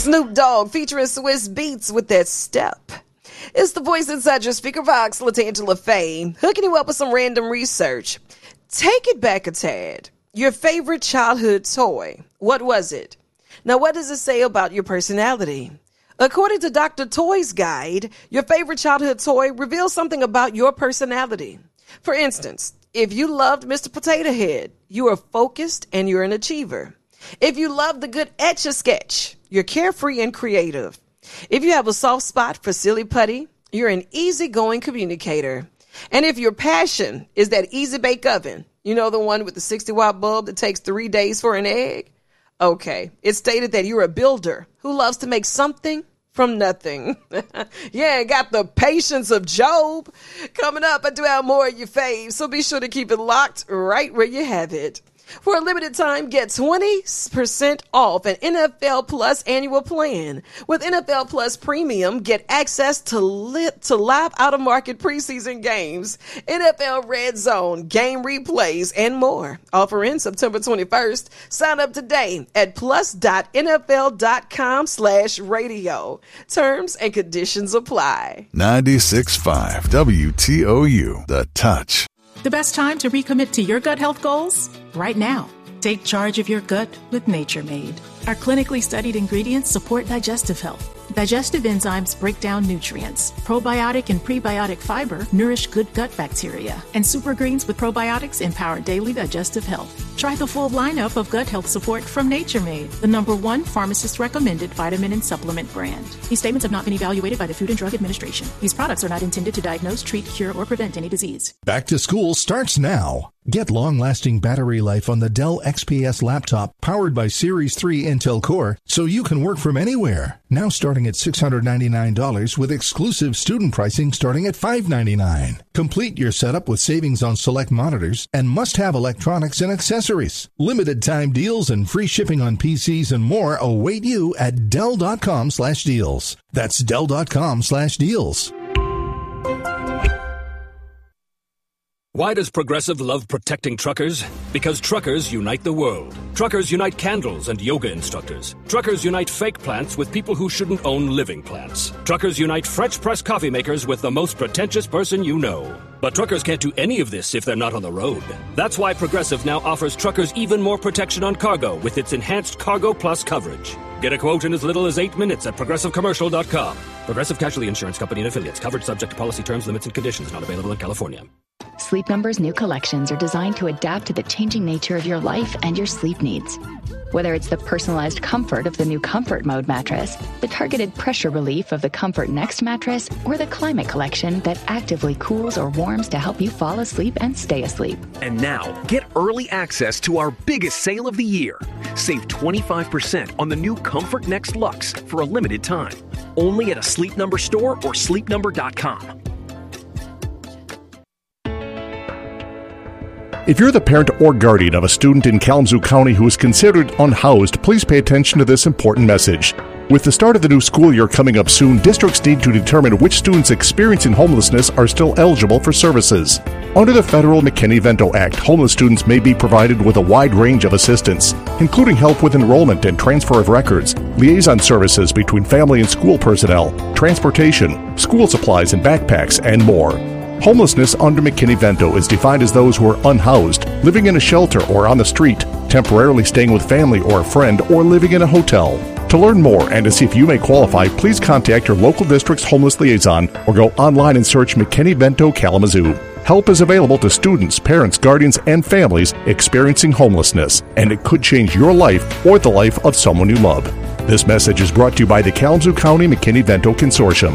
Snoop Dogg featuring Swiss Beats with that step. It's the voice inside your speaker box, LaTangela Faye, hooking you up with some random research. Take it back a tad. Your favorite childhood toy. What was it? Now, what does it say about your personality? According to Dr. Toy's Guide, your favorite childhood toy reveals something about your personality. For instance, if you loved Mr. Potato Head, you are focused and you're an achiever. If you love the good Etch-a-Sketch, you're carefree and creative. If you have a soft spot for silly putty, you're an easygoing communicator. And if your passion is that easy bake oven, you know, the one with the 60-watt bulb that takes 3 days for an egg? Okay, it's stated that you're a builder who loves to make something from nothing. Yeah, got the patience of Job. Coming up, I do have more of your faves, so be sure to keep it locked right where you have it. For a limited time, get 20% off an NFL Plus annual plan. With NFL Plus Premium, get access to live out-of-market preseason games, NFL Red Zone, game replays, and more. Offer ends September 21st. Sign up today at plus.nfl.com/radio. Terms and conditions apply. 96.5 WTOU, The Touch. The best time to recommit to your gut health goals? Right now. Take charge of your gut with Nature Made. Our clinically studied ingredients support digestive health. Digestive enzymes break down nutrients. Probiotic and prebiotic fiber nourish good gut bacteria. And super greens with probiotics empower daily digestive health. Try the full lineup of gut health support from Nature Made, the #1 pharmacist-recommended vitamin and supplement brand. These statements have not been evaluated by the Food and Drug Administration. These products are not intended to diagnose, treat, cure, or prevent any disease. Back to school starts now. Get long-lasting battery life on the Dell XPS laptop powered by Series 3 Intel Core so you can work from anywhere. Now starting at $699 with exclusive student pricing starting at $599. Complete your setup with savings on select monitors and must-have electronics and accessories. Limited time deals and free shipping on PCs and more await you at Dell.com/deals. That's Dell.com/deals. Why does Progressive love protecting truckers? Because truckers unite the world. Truckers unite candles and yoga instructors. Truckers unite fake plants with people who shouldn't own living plants. Truckers unite French press coffee makers with the most pretentious person you know. But truckers can't do any of this if they're not on the road. That's why Progressive now offers truckers even more protection on cargo with its enhanced Cargo Plus coverage. Get a quote in as little as 8 minutes at ProgressiveCommercial.com. Progressive Casualty Insurance Company and Affiliates. Coverage subject to policy terms, limits, and conditions. Not available in California. Sleep Number's new collections are designed to adapt to the changing nature of your life and your sleep needs. Whether it's the personalized comfort of the new Comfort Mode mattress, the targeted pressure relief of the Comfort Next mattress, or the Climate Collection that actively cools or warms to help you fall asleep and stay asleep. And now, get early access to our biggest sale of the year. Save 25% on the new Comfort Next Luxe for a limited time. Only at a Sleep Number store or sleepnumber.com. If you're the parent or guardian of a student in Kalamazoo County who is considered unhoused, please pay attention to this important message. With the start of the new school year coming up soon, districts need to determine which students experiencing homelessness are still eligible for services. Under the federal McKinney-Vento Act, homeless students may be provided with a wide range of assistance, including help with enrollment and transfer of records, liaison services between family and school personnel, transportation, school supplies and backpacks, and more. Homelessness under McKinney-Vento is defined as those who are unhoused, living in a shelter or on the street, temporarily staying with family or a friend, or living in a hotel. To learn more and to see if you may qualify, please contact your local district's homeless liaison or go online and search McKinney-Vento Kalamazoo. Help is available to students, parents, guardians, and families experiencing homelessness, and it could change your life or the life of someone you love. This message is brought to you by the Kalamazoo County McKinney-Vento Consortium.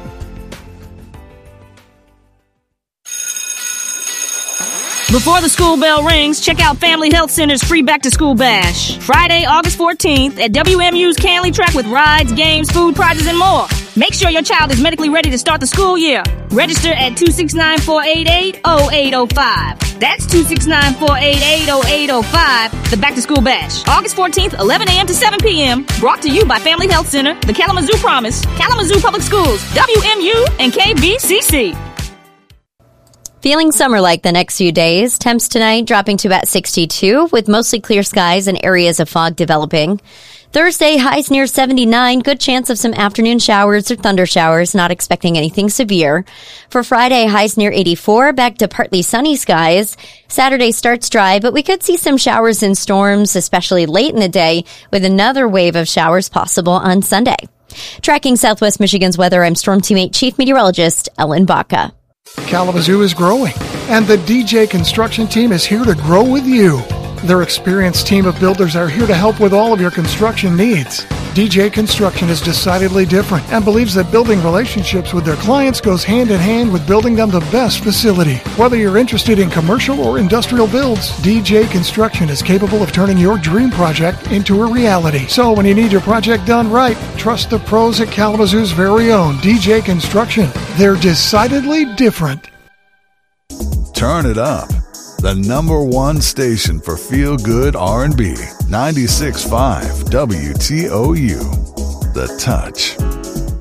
Before the school bell rings, check out Family Health Center's free back-to-school bash. Friday, August 14th at WMU's Canley Track with rides, games, food, prizes, and more. Make sure your child is medically ready to start the school year. Register at 269-488-0805. That's 269-488-0805. The back-to-school bash. August 14th, 11 a.m. to 7 p.m. Brought to you by Family Health Center, the Kalamazoo Promise, Kalamazoo Public Schools, WMU, and KVCC. Feeling summer-like the next few days. Temps tonight dropping to about 62 with mostly clear skies and areas of fog developing. Thursday, highs near 79. Good chance of some afternoon showers or thunder showers. Not expecting anything severe. For Friday, highs near 84. Back to partly sunny skies. Saturday starts dry, but we could see some showers and storms, especially late in the day, with another wave of showers possible on Sunday. Tracking Southwest Michigan's weather, I'm Storm Team 8 Chief Meteorologist Ellen Baca. Kalamazoo is growing, and the DJ Construction team is here to grow with you. Their experienced team of builders are here to help with all of your construction needs. DJ Construction is decidedly different and believes that building relationships with their clients goes hand in hand with building them the best facility. Whether you're interested in commercial or industrial builds, DJ Construction is capable of turning your dream project into a reality. So when you need your project done right, trust the pros at Kalamazoo's very own DJ Construction. They're decidedly different. Turn it up. The number one station for feel-good R&B. 96.5 WTOU. The Touch.